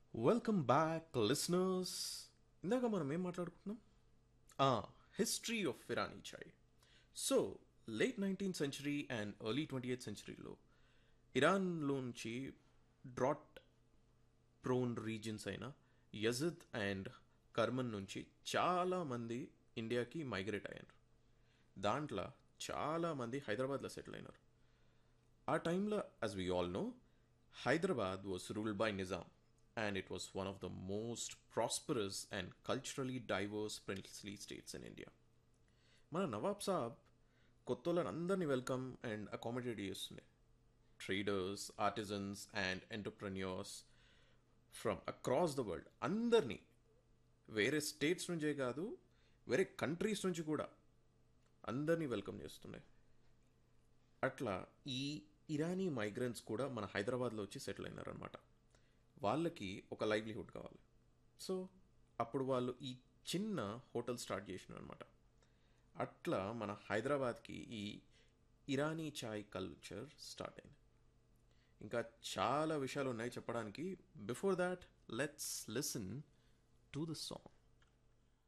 Welcome back listeners. ఇందాక మనం ఏం మాట్లాడుకుంటున్నాం? History of Irani chai. So late 19th century and early 20th సెంచరీలో ఇరాన్లోంచి drought prone regions అయిన యజిద్ and Karman నుంచి చాలామంది ఇండియాకి మైగ్రేట్ అయ్యారు. దాంట్లో చాలామంది హైదరాబాద్లో సెటిల్ అయినారు. ఆ టైంలో, as we all know, Hyderabad was ruled by Nizam and it was one of the most prosperous and culturally diverse princely states in India. మన నవాబ్ సాబ్ కొత్తోళ్ళని అందరినీ వెల్కమ్ అండ్ అకామిడేట్ చేస్తుండే. Traders, artisans and entrepreneurs from across the world అందరినీ, వేరే states నుంచే కాదు వేరే countries నుంచి కూడా అందరినీ వెల్కమ్ చేస్తుండే. అట్లా ఈ ఇరానీ మైగ్రెంట్స్ కూడా మన హైదరాబాద్లో వచ్చి సెటిల్ అయినారనమాట. వాళ్ళకి ఒక లైవ్లీహుడ్ కావాలి. సో అప్పుడు వాళ్ళు ఈ చిన్న హోటల్ స్టార్ట్ చేసినారు అనమాట. అట్లా మన హైదరాబాద్కి ఈ ఇరానీ చాయ్ కల్చర్ స్టార్ట్ అయింది. ఇంకా చాలా విషయాలు ఉన్నాయి చెప్పడానికి. Before that, let's listen to the song.